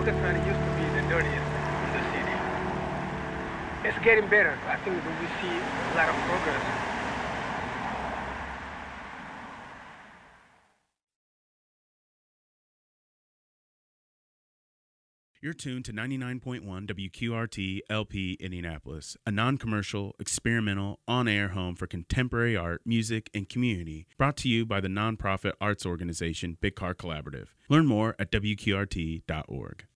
Augustine used to be the dirtiest in the city. It's getting better. I think that we see a lot of progress. You're tuned to 99.1 WQRT LP Indianapolis, a non-commercial, experimental, on-air home for contemporary art, music, and community, brought to you by the nonprofit arts organization Big Car Collaborative. Learn more at WQRT.org.